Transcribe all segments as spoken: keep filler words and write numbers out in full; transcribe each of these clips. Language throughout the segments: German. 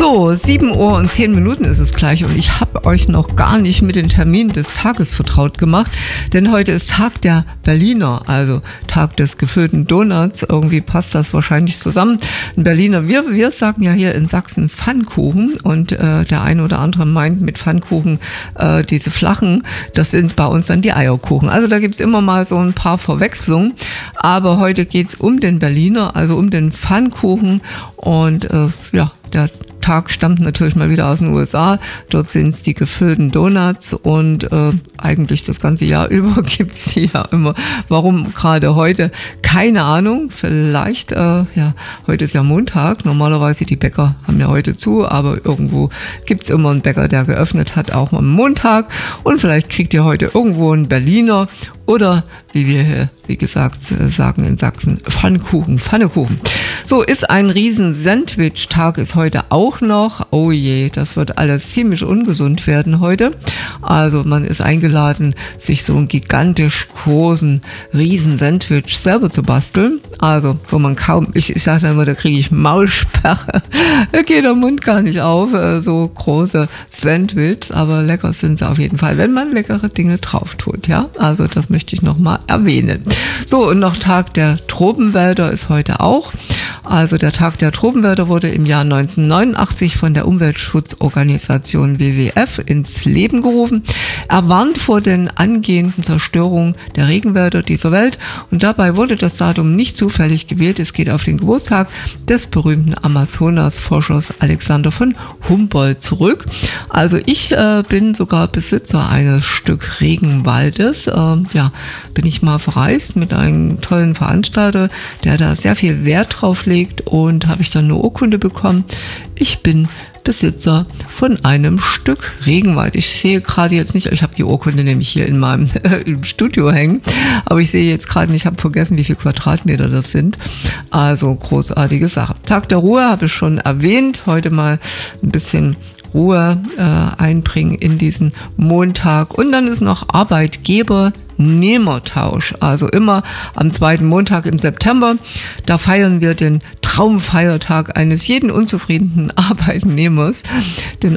So, sieben Uhr und zehn Minuten ist es gleich und ich habe euch noch gar nicht mit den Terminen des Tages vertraut gemacht, denn heute ist Tag der Berliner, also Tag des gefüllten Donuts. Irgendwie passt das wahrscheinlich zusammen. Ein Berliner, wir, wir sagen ja hier in Sachsen Pfannkuchen und äh, der eine oder andere meint mit Pfannkuchen äh, diese flachen, das sind bei uns dann die Eierkuchen. Also da gibt es immer mal so ein paar Verwechslungen, aber heute geht es um den Berliner, also um den Pfannkuchen und äh, ja, der Tag stammt natürlich mal wieder aus den U S A. Dort sind es die gefüllten Donuts und äh, eigentlich das ganze Jahr über gibt es sie ja immer. Warum gerade heute? Keine Ahnung. Vielleicht, äh, ja, heute ist ja Montag. Normalerweise die Bäcker haben ja heute zu, aber irgendwo gibt es immer einen Bäcker, der geöffnet hat, auch am Montag. Und vielleicht kriegt ihr heute irgendwo einen Berliner oder, wie wir hier, wie gesagt, sagen in Sachsen, Pfannkuchen, Pfannekuchen. So, ist ein riesen Sandwich-Tag ist heute auch noch. Oh je, das wird alles ziemlich ungesund werden heute. Also man ist eingeladen, sich so einen gigantisch großen, riesen Sandwich selber zu basteln. Also, wo man kaum, ich, ich sage immer, da kriege ich Maulsperre. Da geht der Mund gar nicht auf, so große Sandwiches. Aber lecker sind sie auf jeden Fall, wenn man leckere Dinge drauf tut, ja. Also das möchte ich nochmal erwähnen. So, und noch Tag der Tropenwälder ist heute auch. Also der Tag der Tropenwälder wurde im Jahr neunzehnhundertneunundachtzig von der Umweltschutzorganisation W W F ins Leben gerufen. Er warnt vor den angehenden Zerstörungen der Regenwälder dieser Welt und dabei wurde das Datum nicht zufällig gewählt. Es geht auf den Geburtstag des berühmten Amazonas-Forschers Alexander von Humboldt zurück. Also ich äh, bin sogar Besitzer eines Stück Regenwaldes. Äh, ja, bin ich mal verreist mit einem tollen Veranstalter, der da sehr viel Wert drauf legt. Und habe ich dann eine Urkunde bekommen. Ich bin Besitzer von einem Stück Regenwald. Ich sehe gerade jetzt nicht, ich habe die Urkunde nämlich hier in meinem im Studio hängen, aber ich sehe jetzt gerade nicht, ich habe vergessen, wie viele Quadratmeter das sind. Also großartige Sache. Tag der Ruhe habe ich schon erwähnt. Heute mal ein bisschen Ruhe äh, einbringen in diesen Montag. Und dann ist noch Arbeitgeber Nehmertausch, also immer am zweiten Montag im September. Da feiern wir den Traumfeiertag eines jeden unzufriedenen Arbeitnehmers, den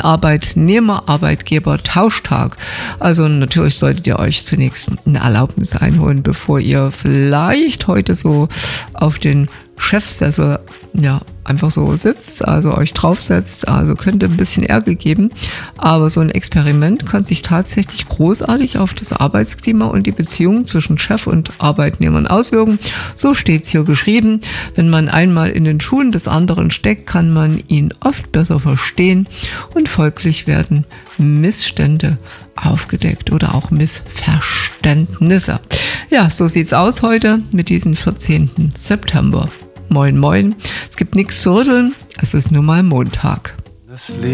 Arbeitnehmer-Arbeitgeber-Tauschtag. Also natürlich solltet ihr euch zunächst eine Erlaubnis einholen, bevor ihr vielleicht heute so auf den Chefsessel ja einfach so sitzt, also euch draufsetzt, also könnte ein bisschen Ärger geben, aber so ein Experiment kann sich tatsächlich großartig auf das Arbeitsklima und die Beziehung zwischen Chef und Arbeitnehmern auswirken. So steht es hier geschrieben. Wenn man einmal in den Schuhen des anderen steckt, kann man ihn oft besser verstehen und folglich werden Missstände aufgedeckt oder auch Missverständnisse. Ja, so sieht's aus heute mit diesem vierzehnten September. Moin, moin. Es gibt nichts zu rütteln. Es ist nun mal Montag.